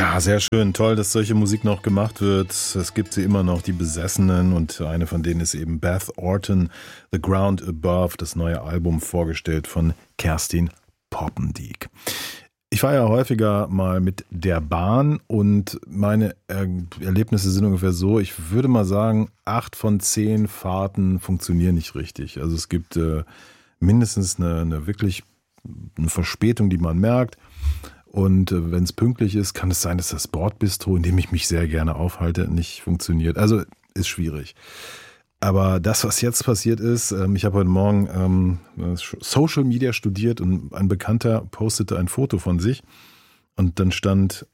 Ja, sehr schön. Toll, dass solche Musik noch gemacht wird. Es gibt sie immer noch, die Besessenen. Und eine von denen ist eben Beth Orton, The Ground Above, das neue Album vorgestellt von Kerstin Poppendiek. Ich fahre ja häufiger mal mit der Bahn und meine Erlebnisse sind ungefähr so, ich würde mal sagen, 8 von 10 Fahrten funktionieren nicht richtig. Also es gibt mindestens eine wirklich eine Verspätung, die man merkt. Und wenn es pünktlich ist, kann es sein, dass das Bordbistro, in dem ich mich sehr gerne aufhalte, nicht funktioniert. Also ist schwierig. Aber das, was jetzt passiert ist, ich habe heute Morgen Social Media studiert und ein Bekannter postete ein Foto von sich und dann stand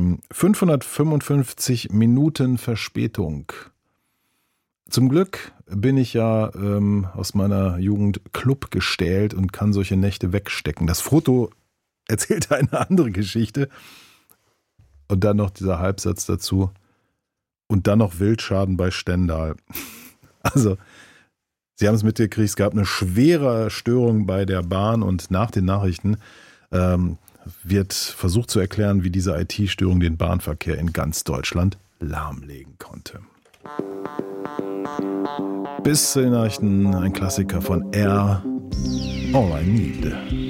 555 Minuten Verspätung. Zum Glück bin ich ja aus meiner Jugend Club gestählt und kann solche Nächte wegstecken. Das Foto erzählte eine andere Geschichte und dann noch dieser Halbsatz dazu und dann noch Wildschaden bei Stendal. Also, Sie haben es mitgekriegt, es gab eine schwere Störung bei der Bahn und nach den Nachrichten wird versucht zu erklären, wie diese IT-Störung den Bahnverkehr in ganz Deutschland lahmlegen konnte. Bis zu den Nachrichten ein Klassiker von Air, All I Need.